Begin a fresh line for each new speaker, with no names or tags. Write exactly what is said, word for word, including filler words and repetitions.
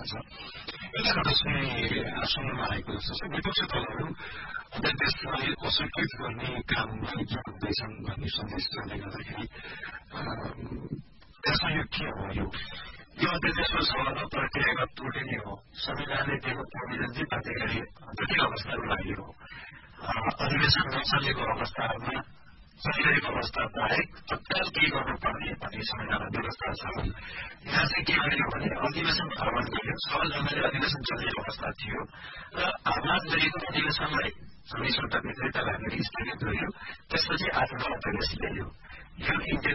छ। एउटा चाहिँ सुन्नमा आएको जस्तो छ विपक्षी दलहरू देशलाई असङ्कृत गर्ने काममा जुट हुँदैछन् भन्ने सन्देशले गर्दाखेरि त्यसमा यो के हो यो यो अध्यादेशको सभामा प्रक्रियागत त्रुटि नै हो। संविधानले दिएको प्रोभिजन चाहिँ कति गरी जटिल अवस्थाको लागि हो। अधिवेशन नचलेको अवस्थामा चलिरहेको अवस्था बाहेक तत्काल केही गर्नुपर्ने भन्ने संविधानमा व्यवस्था छ। यहाँ चाहिँ के गरियो भने अधिवेशन भ्रमण गरियो, छ जनवरी अधिवेशन चलिरहेको अवस्था थियो र आह्वान गरिएको अधिवेशनलाई चौबिस घण्टाभित्रै तलाक गरी स्थगित गरियो। त्यसपछि आफ्नो अध्यादेश ल्याइयो। यो